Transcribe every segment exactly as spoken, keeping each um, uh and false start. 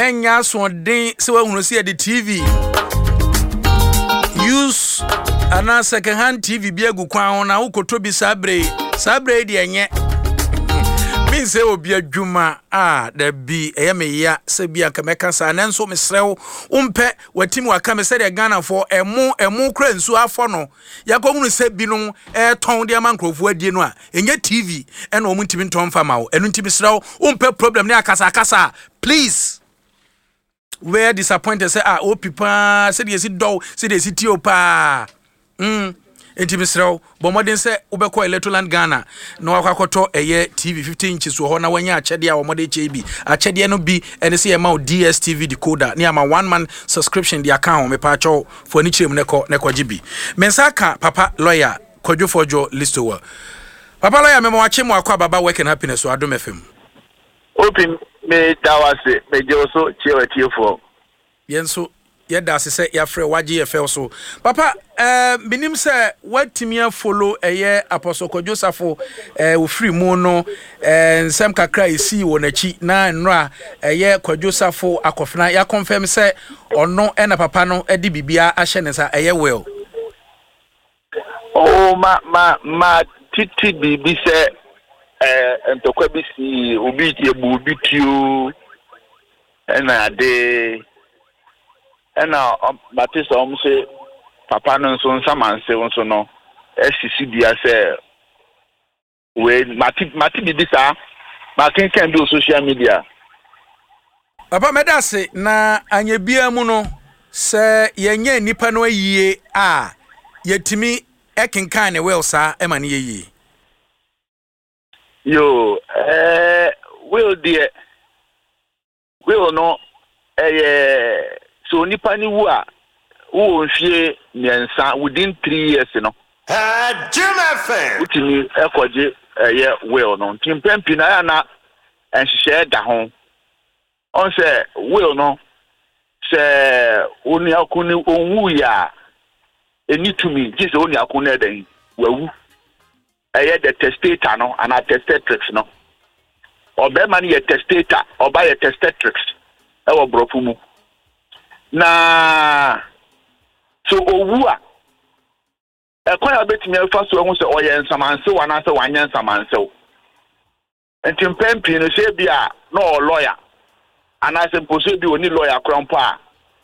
enya so den se wa hunu se de T V use ana second hand T V bi agu kwan na ukoto bi sabre sabre de enye min se obi adwuma ah da bi eye me ya se bi aka meka sa na nso mesrew umpe watim waka me se de Ghana for emu emu kra nsu afo no yakohunu se bi no e ton de mankrofo adie no a enye T V e na omuntimi nton fama wo enu ntimi srew umpe problem ne akasa akasa please. Where disappointed say ah oh pipa say dey sit do say dey sit o pa mm enti misrew bo modern say ubekọ Electroland Ghana na wakwakoto eye T V fifteen inches wo ho na wanya achede a wo modern che bi achede no bi ene say ma D S T V decoder ne ama one man subscription the account me pa cho for ni chirem ne ko ne ko gibi mensaka papa lawyer Kwadwofojo Listowa papa lawyer me mo ache mo akwa baba work and happiness so Adom F M open me dawase me joso chewe tiefo yenso yeda se ya frɛ waje ye fɛ so papa eh minim sɛ watimi follow eye Apostle Kwadwosafo eh wo free mu no eh nsɛm kakra esi wo nachi na nra eye Kwadwosafo akofena ya confirm sɛ ɔno ɛna papa no ɛdi bibia ahyɛ ne sa eye well oh ma ma ma titi bibi sɛ eh ntokwa bi si obi ebu obi tio ena de ena batisa om se papa no nso nsamanse nso no esisi bia se we mati mati bibi sa ma ken ken do social media papa medase na anya bia mu no se yenye nipa no ayie a yetimi ekenkan ne well sa e ma ne yie yo eh will dear will no eh so nipa ni wu a wo nhwie miensa within three years no eh Jim F M utimi ekoje eh will no timpempi na ya na enhyehyɛ da ho on say will no say oni akuni onwu ya enitumi gise oni akuni edan wawu eye the testator no and a testatrix no obema ni ye testator oba ye testatrix e wo brofu mu na so owu a e kwa ya betimi afa so ehu se oye nsamanse wana se wanya nsamanse o enti mpempi no se bia no lawyer ana se mposo bi oni lawyer krampo a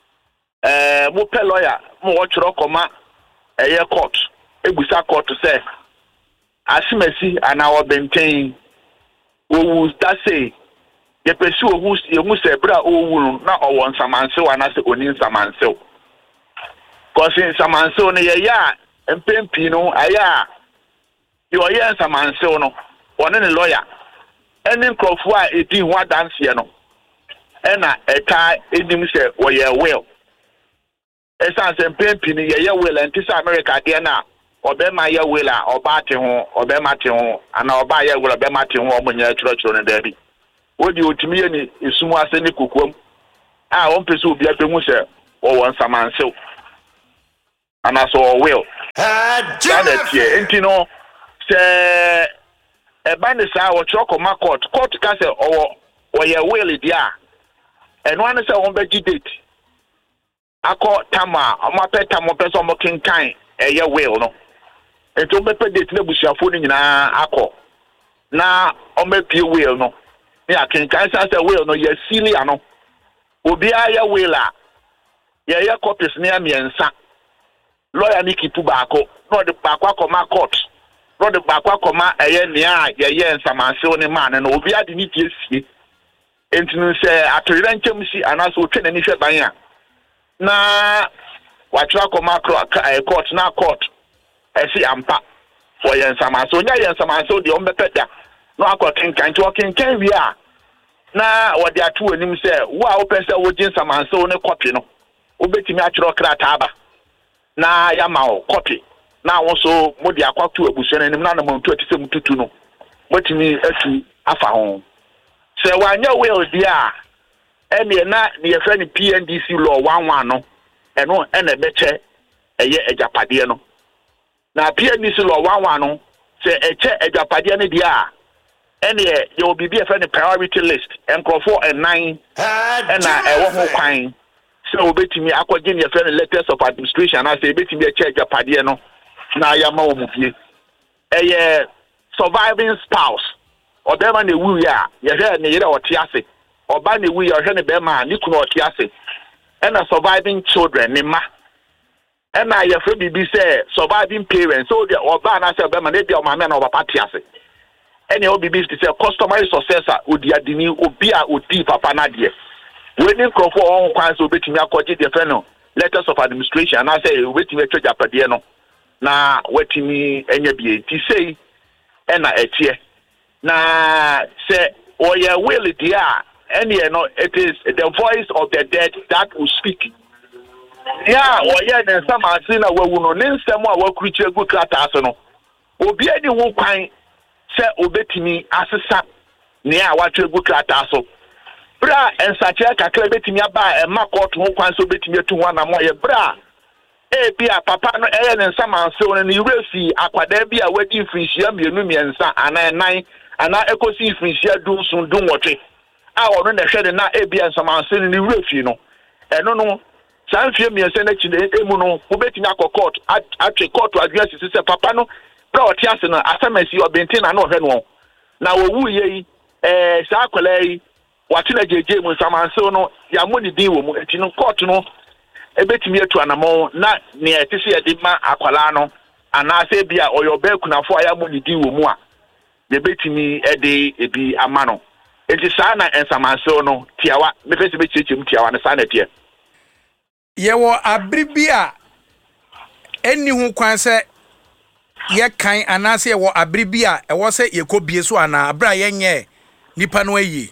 eh mo pe lawyer mo wo tworo koma eye court ebusa court se asimesi ana obenten owu that say ye pesi owu ye hu se bra owu na owo nsamanse wana se oni nsamanse kosi nsamanse no ye ya empempi no aya yo ye nsamanse no one ne lawyer eni nkrofo a edi ho adanse no ena eta edim se wo ye will esa empempi no ye ye will antisa America de na obema ya wela oba te ho obema te ho ana oba ya wela obema te ho omunya churọchurọ ne dabi odi otimi ye ni esumu ase ni kokom a won pese obi abehu se o won samansew ana so o will eh Jim enti no se e ba ne sa wo choko ma court court ka se o o ye will dia eno ane se won be date akọ tama omo pe tama pese omo kinkan eye will no eto bepe date na busiafo ni nyina akọ na omepie will no ni akenkan sa say will no ye sili ano obi aya will a ye ye copies ni amiensa lawyer ni kipu baako no de baako akoma court no de baako akoma eye nia ye ye nsamanse ni man no obi ade ni tie sie entinu se atorira nkem si anaso otwe na ni hwe ban a na watwa akoma court na court esi ampa for yen samanso nya yen samanso de ombepeda no akokin kan to kin kan wi a na wode atu anim se wo a wo pese wo gin samanso ne copy no obetimi atwero krata aba na ya ma wo copy na wo so modi akwatu abuso anim na na mantu atise mututu no motimi atu afa ho se wanya will dia ene na ne ye friend P N D C law one one no eno ene beche eye ejapade no na P N D C law one one no se eche ejapade ne dia and yeah, you will be a priority list and call for a nine and a one kind. So betting me, I could give you a friend letters of administration. I say, betting me a check your padiano. Now you're more with you. A surviving spouse or them and the woo ya, you hear me or Tiasi, or Banny we are Henny Bema, Niku or Tiasi, and a surviving children, Nima. And I have to be say surviving parents, so the or Ban, I said, Bema, they are my man over Patiasi. And you'll be to say customary successor, Udia Dini, Ubia, Udi, Papa Nadia. When you call for all kinds of betting, I call it the letters of administration, and I say, waiting a church at Padiano. Na wetimi enye ti sei e na etie na say oya will dia any no it is the voice of the dead that will speak ya oya na sama asi na wawu no ne nsem a wakruchi egu krata aso no obi edi ho kwan say obetimi asesa ne a watwe egu krata aso bra ensache kakra betimi aba e makot ho kwan so betimi atu ho na mo ye bra e bia papa no eye ne nsama nse won ne refi akwada bia wadi mfinhia mienu miensa ana nan ana ekosi mfinhia dun sun dun wotwe a wono na hwede na e bia nsama nse ne refi no eno no sanfie miensa na chide emu no obetimi akokot atwe court address se papa no bra otiase no asamasi obenten na no hwe no na owu ye eh sa akwala yi watena jeje mu nsama nse no ya mo ni din wo mu enti no court no ebetimi etu anamo na ne etisi edi ma akwala no anase bia oyobe kunafo ayamu ni di wo mu a ebetimi edi ebi amano enti saa na ensamanso no tiawa mefesi be chichim tiawa na saa na tie yewo abribia eni hu kwan se ye kan anase yewo abribia e wo se yekobie so ana abra yenye nipa no ayi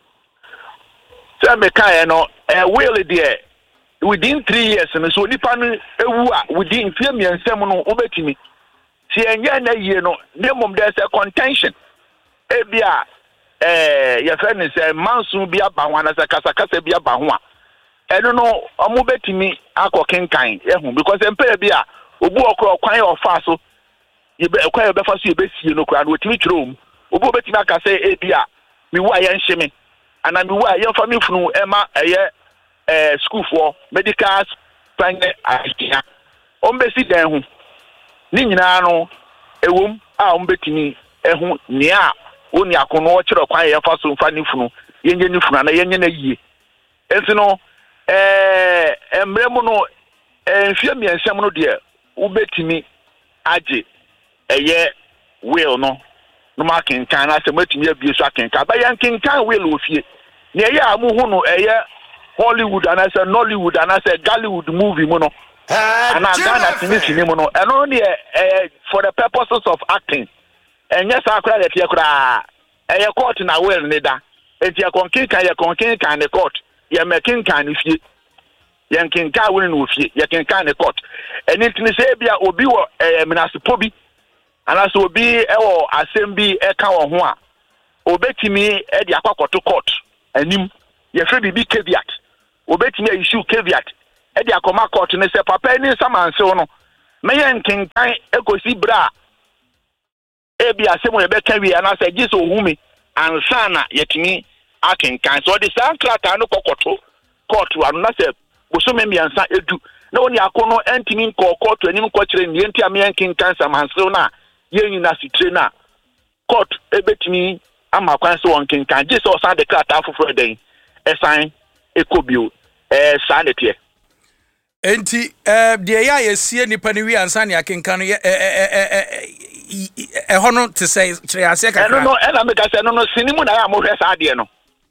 se me kan no e will there within three years and so nipa no ewu a within few miensem no obetimi si enye na yie no nemom there is a contention e bia eh your friend is a mansun bia ba ho na kasa kasa bia ba ho a eno no omo betimi akokenkan ehun because empe bia obu okro kwan o fa so yebe kwan e be fa so yebe sie no kra no otimi twrom obu betimi aka say e bia mi wu aye nhye ana mi wu aye fa mi funu ema eye eh school for medical science akia ombesi dan hu ni nyina no ewom a ombetimi ehu ni a oni akono o kire kwan ye fa so mfa ni funu yenye ni funu na yenye na yie ensi no eh emremu no enfie miensem no de ubetimi age eye will no no ma kenkan na se matimi abie so akenkan ba yan kenkan will ofie ne ye amu hu no eye Hollywood and I said Nollywood and I said Gollywood movie mono and I Ghana TV mono and only uh, for the purposes of acting and yes I cry that you could a court in a well neda if you can king can you can king can the court you making can if you you can can win with you you can can the court and it is say bia obi wo municipal bi and as obi e wo assembly e ka wo ho a obetimi e di akwakoto court anim ye fe bibi caveat obetimi issue caveat e di akoma court ne se papa ni samanse no me yen kenkan ekosi bra e bia se mo ye be kawi ana se giso humi ansana yetimi akenkan so the sankrata no kokoto court anu na se bosome miansa edu na oni akono entimi nko court anim ko kire ni enti ame kenkan samanse na ye nyina sitre na court ebetimi ama kwan se won kenkan giso san de krata afoforo den esan ekobio eh sanete enti eh de ya yesie nipa ni wi ansa ne akenkan eh eh eh hono te say kire ase kakra no no e na meka se no no sinimu na ya mo hwe sa de no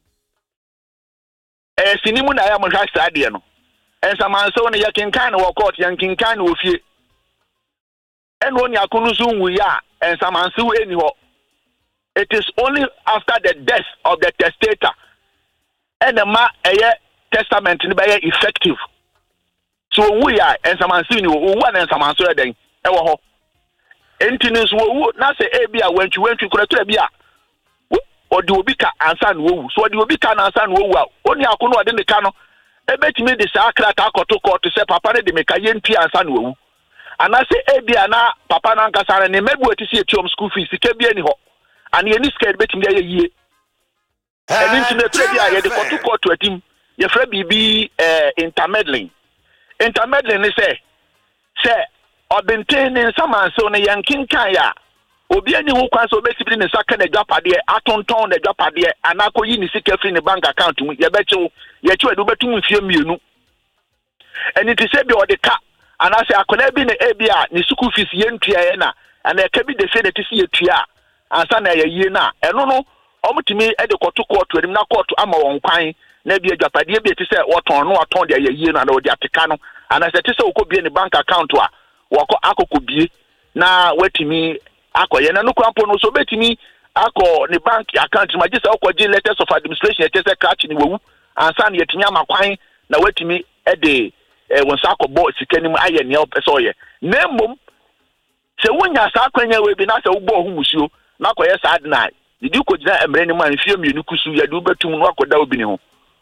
eh sinimu na ya mo hwe sa de no ensa manso ne yakenkan wo court yankenkan wo fie eno ni akunu so nwu ya ensa manso eni ho it is only after the death of the testator and ma eye testament ni be effective so we are ensamansi ni wo wo na ensamanso eden e wo ho entinis wo wo na se e bia wantwi wantwi kuratura bia odi obi ka ansa na wo so odi obi ka na ansa na wo a oni akono ode ne ka no e betimi de sa krata akoto court se papa ne de me ka yentwi ansa na wo ana se e bia na papa na nkasa ne mebu atisi etiom school fees ke bia ni ho and ye ni scared betting ye ye and into the trade ye the kotu court to a team ye fra bibi eh intermeddling intermeddling ni say say obenten in some and so ne yankin kan ya obi ani hu kwan so betibili ne saka na dwapade atonton na dwapade anako yi ni sika free ne bank account mu ye bechew ye chew adu betum mfie mienu eni ti se bi odeka anase akola bi ne ebia ni school fees ye ntua ye na ana eka bi de se de ti se ye tua ansa na ye yie na eno no omutimi e de koto court enim na court ama won kwan na bi dwapade bi ti se woton no waton de ye yie na na odi ateka no anase ti se okobie ne bank account a wako akokobie na watimi akoye na no kwampo no so betimi akọ ne bank account ma gisa okoje letters of administration e tese catch ni wewu ansa na yetimi amakwan na watimi e de wonsa akọbọ sikanim aye ne opese oye na mmom se wonya sa akwanya we bi na se ugbo ho musuo na akoye sa adna didi ko gina emre ni man fie mienu kusu ya du betum no akoda obi ne ho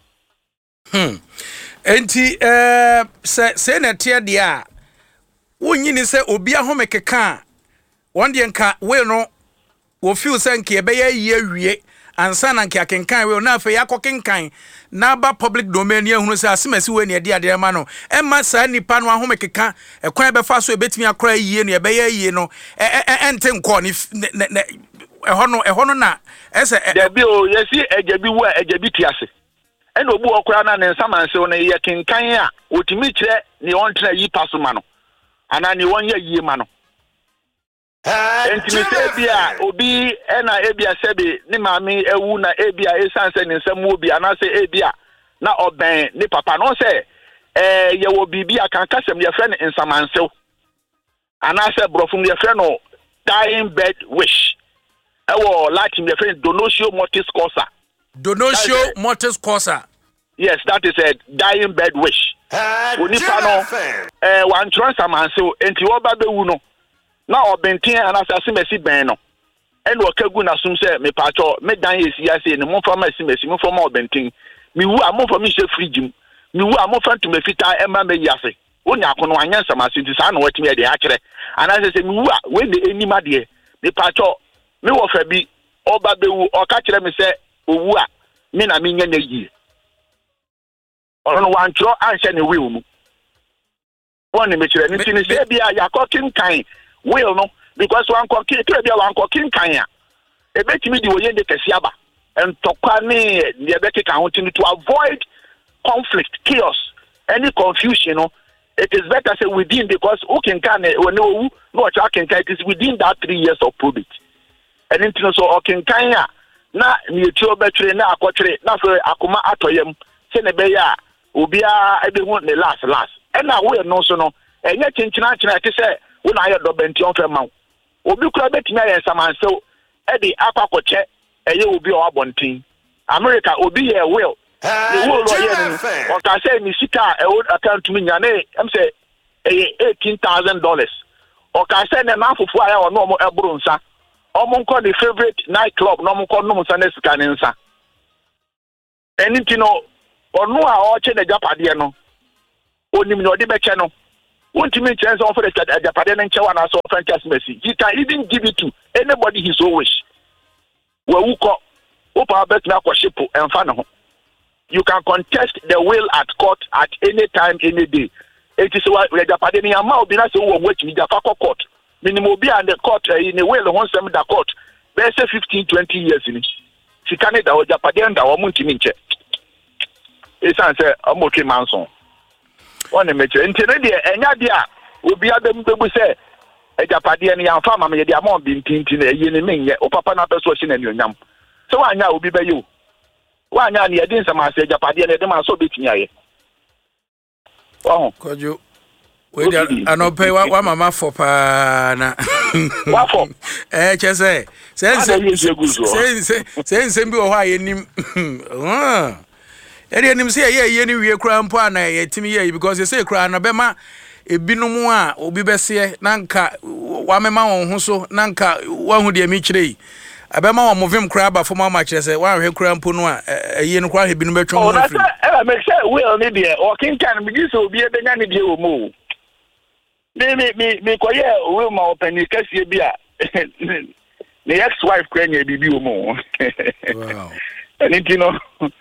hmm enti eh se se na tie de a wonyini se obi ahomekeka one de nka we no wo feel se nke ebe ya yi awie ansa na nke akenkan we na afa ya kokenkan na ba public domain ya hunu se asemasi we ne de ade ma no emma sa nipa no ahomekeka ekwan be fa so ebetimi akora yie no ebe ya yie no ente nko ni eho no eho no na ese debi o yesi ejebi wo ejebi tiase ena obu okora na ne nsamanse o ne ye kenkan a otimi kire ne ontra yi paso ma no ana ni won ya yie ma no enti me se bia obi ena ebia sebe ni maami ewu na ebia esanse ni nsem obi ana se ebia na oben ni papa no se eh ye wo bibia kan kasem ye frɛ ne nsamansew ana se brofum ye frɛ no dying bed wish ewo latin ye frɛ donatio mortis causa donatio mortis causa yes that is a dying bed wish oni pa no eh wan nsamansew enti wo ba bewu no na obenten anasa simesi ben no ene okagu na sum se me pacho me dan esi ase ne mo fama simesi mo fama obenten mi wu amofo mi she fridge mi wu amofo to me fita ema me yase onya kono anya samase nti sa na watimi de akere anasa se mi wu a we de enima de me pacho me wo fa bi oba bewu oka kire me se owu a me na me nya na yi ono wan tro anhye ne we mu woni me kire nti ne se bia yakokin kan will no because one cocky to be one cooking kanya e betimi di woye de kesiaba and tokwa ne de be keka continue to avoid conflict chaos any confusion no it is better say within because who can can when no no can can it is within that three years of probate and into so o can kanya na ni etuo betwere na akotwere na so akoma atoyem se ne be ya obia ebe hu ne last last and na we no so no enye chinchina china te say una ayo do benti on fe ma obi kura betimi aye samansew e di akwakoche eye obi o abontin America obi ye will the will lo ye ni o ka say ni sika e o account mi nya na em say eighteen thousand dollars o ka say na mafufu aya o no mo eburu nsa o mo nko the favorite night club no mo nko no nsa na sika ni nsa eni no onu a o che na japade no onim no de beche no won't mean chance of the Japan and Chawana so fantastic. He can even give it to anybody his own wish. Well, we call Opa Bet Nakoshipo and Fano. You can contest the will at court at any time, any day. It is why the Japanese amount be not so which me the court. Minimum be and the court in a will once them the court. There's a fifteen, twenty years in it. She can't the Japan or Muntiminche. It's answer a Moki Manson. One meche ntene de enya de a obi adem bebu se ejapade ne yamfa ma me de amon bi ntinti na eyi ne menye o papa na peso shi na nyonyam se wanya obi be yo wanya ne yedin sama se ejapade ne de ma so betimi aye oh kojo we de anope wa mama for pa na wa for eh chese se se se se se bi o ha yenim ah eri enim se ye ye ni wie kura mpo ana ye timi ye because you say kura na bema ebinumu a obi bese na nka wa mema won ho so na nka wa hu de mi kire abema wa movim kura ba fo ma ma kire se wa hwe kura mpo no a ye no kura hebinu betwon ho free oh na say we only there o kin kan mi gi so obi e benya ne die o mo me me me me koye we ma opani kasie bi a the ex-wife kwenye bibi omo. Wow. Anything no.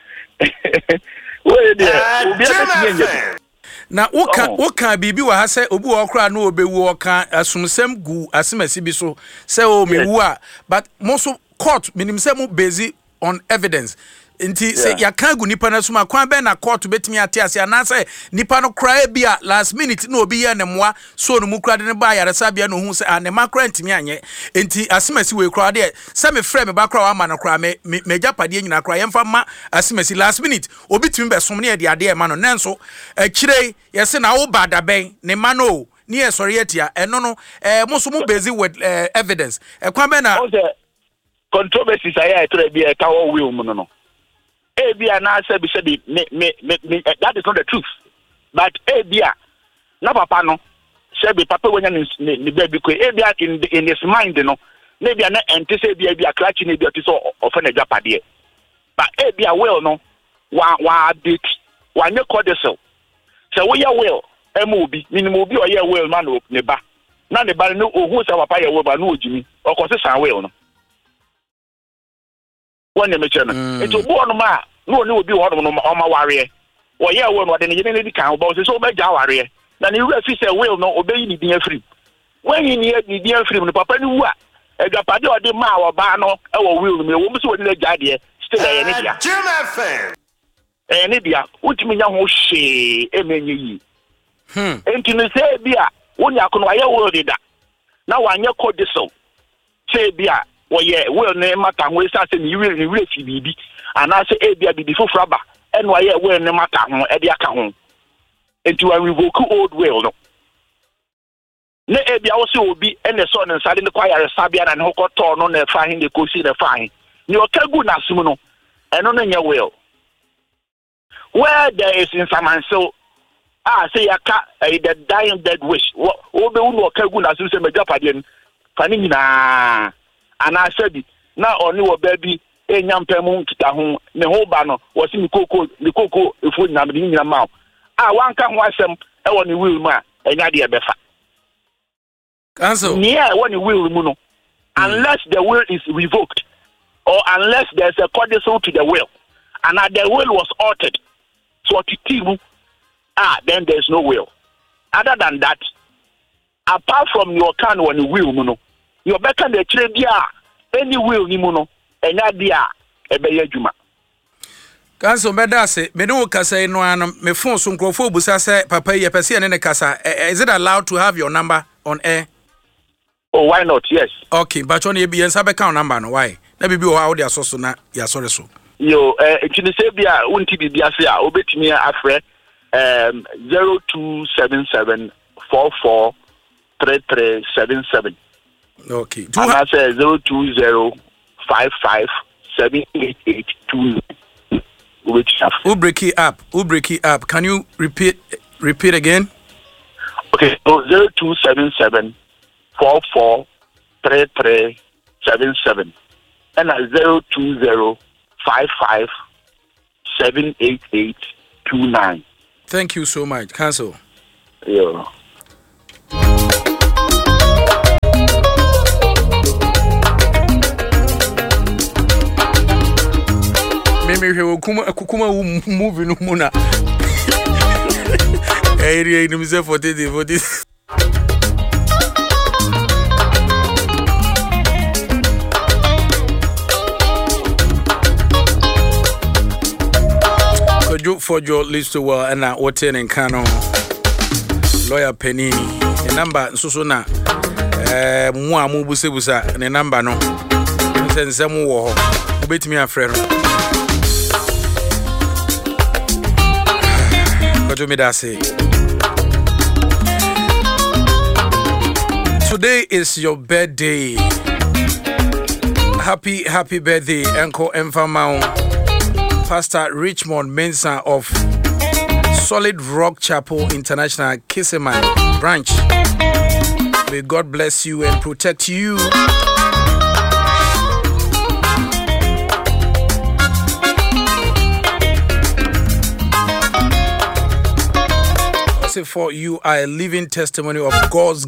Where there? Obi a na woka woka bibi wa ha se obi wo kra na obewu oka asumsem gu asemasi bi so se o mewu a but most court minim se mo based on evidence nti se yaka gu nipa na suma kwan be na court betimi ate ase ana se nipa no kra bia last minute na obi ye ne moa so no mu kra de ne ba yare sabia no hu se ane ma kra ntimi anye nti asemasi we kra de se me frɛ me ba kra wa ma no kra me me japade nyina kra ye mfa ma asemasi last minute obi timi be som ne ye de ade e ma no nenso akire ye se na wo ba da ben ne ma no ni e sori etia eno no eh mo so mo busy with uh, evidence e kwan be na controversy say I try be e ka wo will no no Abia na say be say me me me that is not the truth. But Abia na papa no say be papa wanya ni ni baby ko Abia in in his mind no na Abia na ente say Abia Abia clutch ni Abia to so ofena japade. But Abia will no wa wa update wa nye codicil. Say we ya will emo bi minimum obi o ya will man ne ba. Na ne ba no ohu say papa ya will ba no ojimi. O ko se san will no. One me chena it obu onu ma no ni obi ho no o ma ware wo ye wo no de ne ne di kan bo so be ja ware na ni ru afi say will no obeyi ni din afrim when yi ni ni din afrim no papa ni wu a agapade o de ma wo ba no e wo will me wo so wo ni ja de still e ni dia Jim F M e ni dia utimi nya ho hwe e menye yi hmm enti ni say bia wo nya ko no aye wo de da na wa nya codicil say bia woye will ne mata ho esa se ni will ni will fi bibi ana se e bia bibi fofraba en woye will ne mata ho e de aka ho enti wa revoke old will no ne e bia wo se obi en ne so ne nsade ne kwa yare sabia na ne ho to no na fa hin de kosi ne fa hin ni o kagu na sum no eno no nya will where there is in samanso ah say yaka e the dying dead wish wo be wu no kagu na sum se majapade fani nyina ana sabi na oni wo baby enya mpemu nkita ho ne ho ba no wo si mi koko mi koko efu nyina me nyina ma ah wanka ho asem e wo ni will mu a enya de e befa cancel yeah wo ni will mu no unless the will is revoked or unless there's a codicil to the will and the will was altered so to team ah then there's no will other than that apart from your can when you will mu no your better the trade dia any will ni mu no enya dia e be yadwuma cancel beda se me no kasa no an me phone so nkrofo busa se papa ye pese ne ne kasa is it allowed to have your number on air? Oh, why not? Yes. Okay, but on ye be ensa be count number no why na bibi o how dia so so na ya sorry so yo eh ntini se bia wonti bibia se a obetimi afre um zero two seven seven four four three three seven seven. Okay. And I say zero two zero five five seven eight eight two. Which have who break it up? Who break it up? Can you repeat repeat again? Okay, so zero two seven seven four four three three seven seven, and a zero two zero five five seven eight eight two nine. Thank you so much. Cancel. Yeah. Mimi he kuma kuma movie no muna. Eh ri ni mse forty forty. Kojo for your list to well and na woten en kano lawyer Penny the number nso so na eh mu a mu busa busa ne number no nsensem wo ho obetimi afre no Kojo me da say today is your birthday. Happy happy birthday Uncle Enfamao Pastor Richmond Mensah of Solid Rock Chapel International Kisseman branch. May God bless you and protect you. Also for you are a living testimony of God's